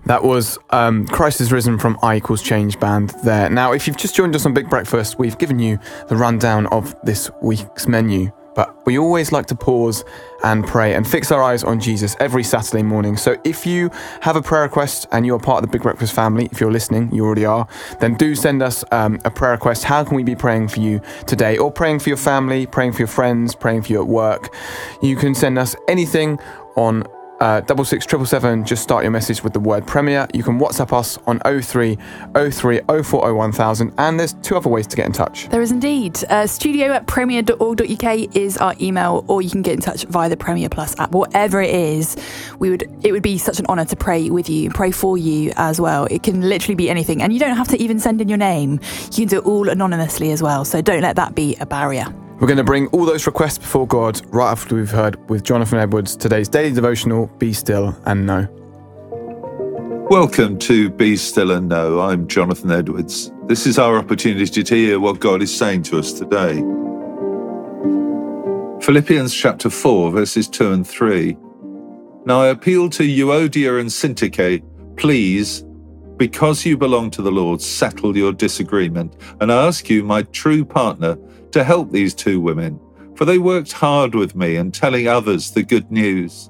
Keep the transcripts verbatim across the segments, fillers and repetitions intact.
That was um, Christ is Risen from I Equals Change band there. Now, if you've just joined us on Big Breakfast, we've given you the rundown of this week's menu. But we always like to pause and pray and fix our eyes on Jesus every Saturday morning. So if you have a prayer request and you're part of the Big Breakfast family, if you're listening, you already are, then do send us um, a prayer request. How can we be praying for you today? Or praying for your family, praying for your friends, praying for you at work. You can send us anything on Uh, double six triple seven. Just start your message with the word Premier. You can WhatsApp us on oh three oh three oh four oh one thousand, and there's two other ways to get in touch. There is indeed. Uh, studio at premier dot org dot uk is our email, or you can get in touch via the Premier Plus app. Whatever it is, we would it would be such an honour to pray with you, pray for you as well. It can literally be anything, and you don't have to even send in your name. You can do it all anonymously as well, so don't let that be a barrier. We're going to bring all those requests before God right after we've heard with Jonathan Edwards today's daily devotional, Be Still and Know. Welcome to Be Still and Know. I'm Jonathan Edwards. This is our opportunity to hear what God is saying to us today. Philippians chapter four, verses two and three. Now I appeal to Euodia and Syntyche, please, because you belong to the Lord, settle your disagreement, and I ask you, my true partner, to help these two women, for they worked hard with me in telling others the good news.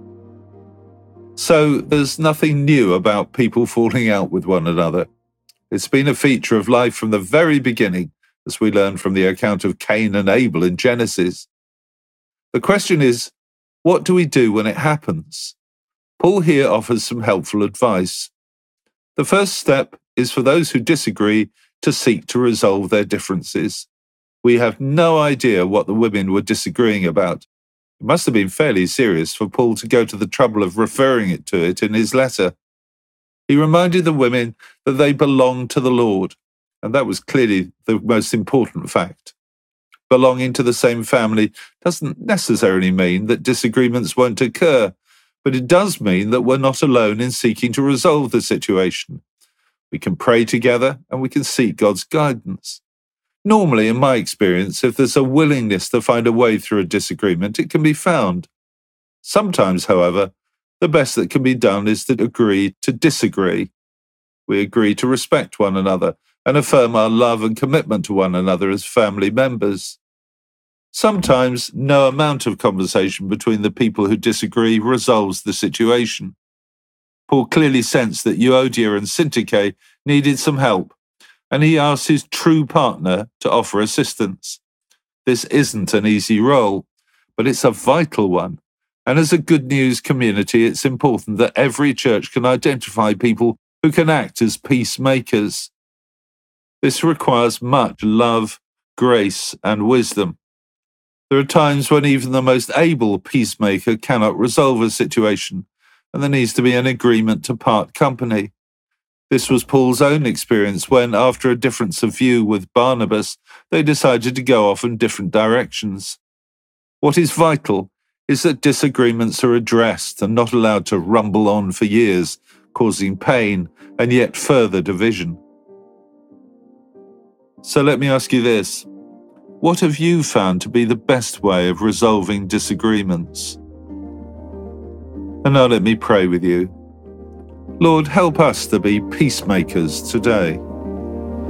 So there's nothing new about people falling out with one another. It's been a feature of life from the very beginning, as we learn from the account of Cain and Abel in Genesis. The question is, what do we do when it happens? Paul here offers some helpful advice. The first step is for those who disagree to seek to resolve their differences. We have no idea what the women were disagreeing about. It must have been fairly serious for Paul to go to the trouble of referring it to it in his letter. He reminded the women that they belonged to the Lord, and that was clearly the most important fact. Belonging to the same family doesn't necessarily mean that disagreements won't occur, but it does mean that we're not alone in seeking to resolve the situation. We can pray together and we can seek God's guidance. Normally, in my experience, if there's a willingness to find a way through a disagreement, it can be found. Sometimes, however, the best that can be done is to agree to disagree. We agree to respect one another and affirm our love and commitment to one another as family members. Sometimes, no amount of conversation between the people who disagree resolves the situation. Paul clearly sensed that Euodia and Syntyche needed some help, and he asked his true partner to offer assistance. This isn't an easy role, but it's a vital one. And as a good news community, it's important that every church can identify people who can act as peacemakers. This requires much love, grace, and wisdom. There are times when even the most able peacemaker cannot resolve a situation, and there needs to be an agreement to part company. This was Paul's own experience when, after a difference of view with Barnabas, they decided to go off in different directions. What is vital is that disagreements are addressed and not allowed to rumble on for years, causing pain and yet further division. So let me ask you this. What have you found to be the best way of resolving disagreements? And now let me pray with you. Lord, help us to be peacemakers today.